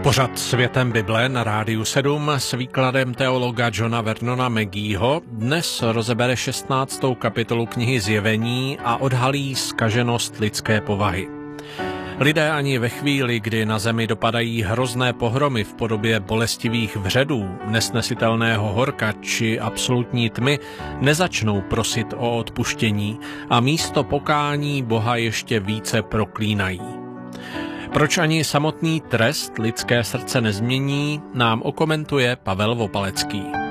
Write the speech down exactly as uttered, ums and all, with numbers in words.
Pořad Světem Bible na Rádiu sedm s výkladem teologa Johna Vernona Mageeho dnes rozebere šestnáctou kapitolu knihy Zjevení a odhalí zkaženost lidské povahy. Lidé ani ve chvíli, kdy na zemi dopadají hrozné pohromy v podobě bolestivých vředů, nesnesitelného horka či absolutní tmy, nezačnou prosit o odpuštění a místo pokání Boha ještě více proklínají. Proč ani samotný trest lidské srdce nezmění, nám okomentuje Pavel Vopalecký.